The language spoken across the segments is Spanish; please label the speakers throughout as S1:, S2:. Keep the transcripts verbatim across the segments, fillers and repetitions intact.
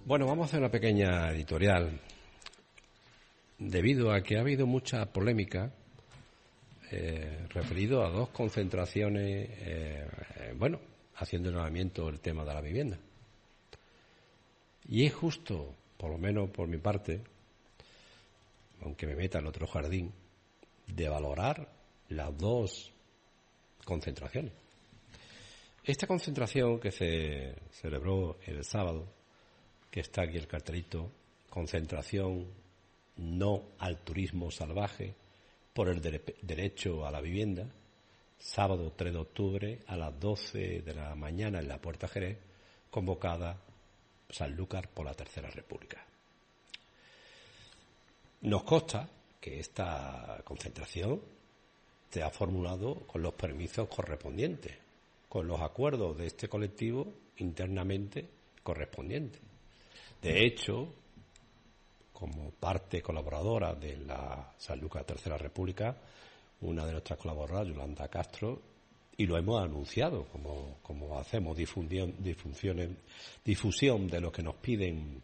S1: Bueno, vamos a hacer una pequeña editorial. Debido a que ha habido mucha polémica eh, referido a dos concentraciones, eh, eh, bueno, haciendo el llamamiento el tema de la vivienda. Y es justo, por lo menos por mi parte, aunque me meta en otro jardín, de valorar las dos concentraciones. Esta concentración que se celebró el sábado, que está aquí el cartelito, concentración no al turismo salvaje por el de- derecho a la vivienda, sábado tres de octubre a las doce de la mañana en la Puerta Jerez, convocada Sanlúcar por la Tercera República. Nos consta que esta concentración se ha formulado con los permisos correspondientes, con los acuerdos de este colectivo internamente correspondientes. De hecho, como parte colaboradora de la Sanlúcar Tercera República, una de nuestras colaboradoras, Yolanda Castro, y lo hemos anunciado, como, como hacemos difusión, difusión, difusión de lo que nos piden,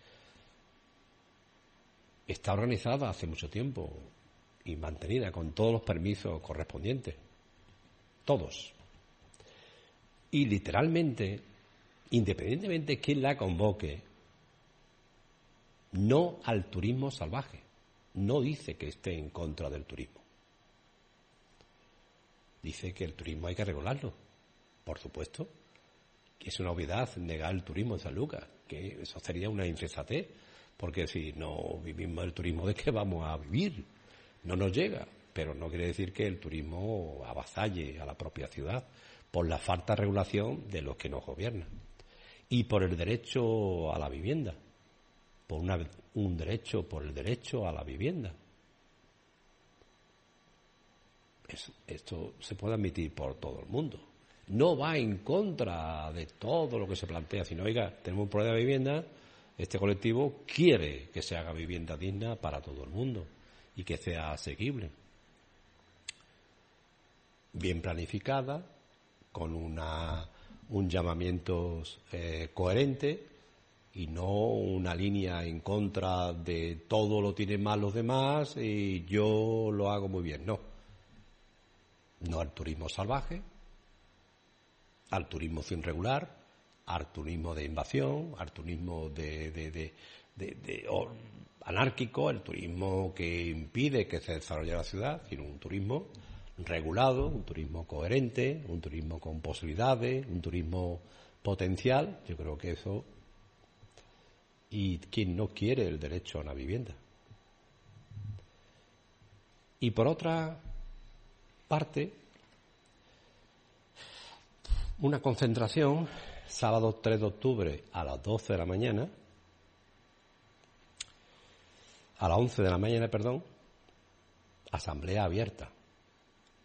S1: está organizada hace mucho tiempo y mantenida con todos los permisos correspondientes, todos. Y literalmente, independientemente de quién la convoque, no al turismo salvaje. No dice que esté en contra del turismo. Dice que el turismo hay que regularlo. Por supuesto, que es una obviedad negar el turismo en Sanlúcar, que eso sería una insensatez, porque si no vivimos el turismo, ¿de qué vamos a vivir? No nos llega, pero no quiere decir que el turismo avasalle a la propia ciudad por la falta de regulación de los que nos gobiernan y por el derecho a la vivienda. Por una, un derecho, por el derecho a la vivienda. Es, esto se puede admitir por todo el mundo. No va en contra de todo lo que se plantea, sino, oiga, tenemos un problema de vivienda, este colectivo quiere que se haga vivienda digna para todo el mundo y que sea asequible. Bien planificada, con una, un llamamiento eh, coherente, y no una línea en contra de todo lo tienen mal los demás y yo lo hago muy bien. No. No al turismo salvaje, al turismo sin regular, al turismo de invasión, al turismo de, de, de, de, de oh, anárquico, el turismo que impide que se desarrolle la ciudad, sino un turismo regulado, un turismo coherente, un turismo con posibilidades, un turismo potencial. Yo creo que eso... Y quien no quiere el derecho a la vivienda. Y por otra parte, una concentración, sábado tres de octubre a las doce de la mañana, a las once de la mañana, perdón, asamblea abierta.